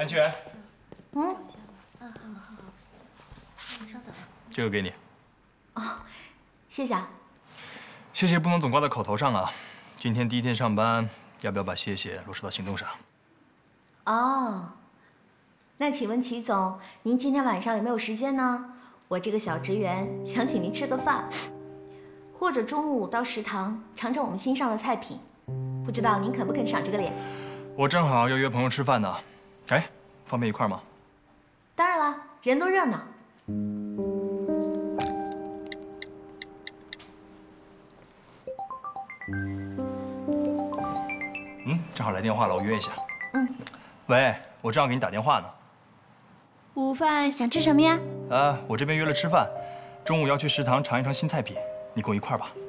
安全。 嗯。 稍等。 这个给你。 哦，谢谢啊。 谢谢不能总挂在口头上啊。今天第一天上班，要不要把谢谢落实到行动上？ 哦，那请问齐总，您今天晚上有没有时间呢？我这个小职员想请您吃个饭，或者中午到食堂尝尝我们新上的菜品，不知道您肯不肯赏这个脸？ 我正好要约朋友吃饭呢，哎，方便一块吗？ 当然了，人多热闹。 正好来电话了，我约一下。 喂，我正要给你打电话呢。 午饭想吃什么呀？ 我这边约了吃饭，中午要去食堂尝一尝新菜品，你跟我一块儿吧。